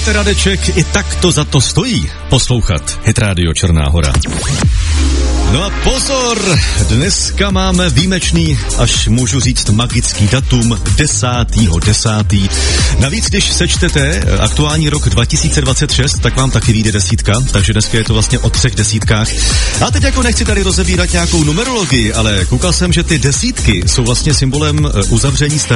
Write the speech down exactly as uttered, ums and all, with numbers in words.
Radeček, i tak to za to stojí poslouchat Hit Radio Černá Hora. No a pozor, dneska máme výjimečný, až můžu říct magický datum, desátého desátého Navíc, když sečtete aktuální rok dva tisíce dvacet šest, tak vám taky vyjde desítka, takže dneska je to vlastně o třech desítkách. A teď jako nechci tady rozebírat nějakou numerologii, ale koukal jsem, že ty desítky jsou vlastně symbolem uzavření